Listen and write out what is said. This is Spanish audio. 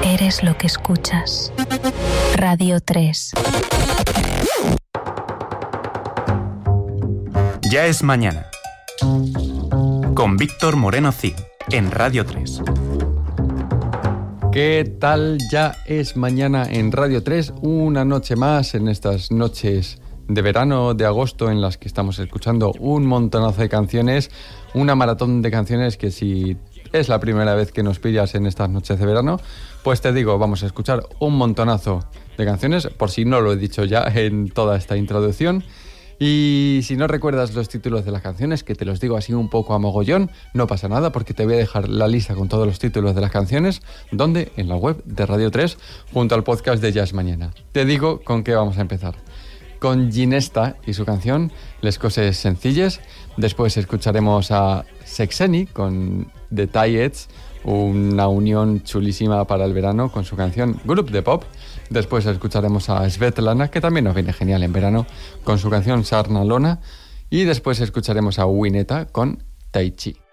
Eres lo que escuchas. Radio 3. Ya es mañana. Con Víctor Moreno Cid, en Radio 3. ¿Qué tal? Ya es mañana en Radio 3, una noche más en estas noches de verano, de agosto, en las que estamos escuchando un montonazo de canciones, una maratón de canciones que si es la primera vez que nos pillas en estas noches de verano, pues te digo, vamos a escuchar un montonazo de canciones, por si no lo he dicho ya en toda esta introducción. Y si no recuerdas los títulos de las canciones, que te los digo así un poco a mogollón, no pasa nada porque te voy a dejar la lista con todos los títulos de las canciones, donde en la web de Radio 3, junto al podcast de Ya es Mañana. Te digo con qué vamos a empezar. Con Ginesta y su canción Les coses sencilles. Después escucharemos a Sexeni con The Tiets, una unión chulísima para el verano con su canción Group de Pop. Después escucharemos a Svetlana, que también nos viene genial en verano, con su canción Sarna Lona. Y después escucharemos a Wineta con Tai Chi.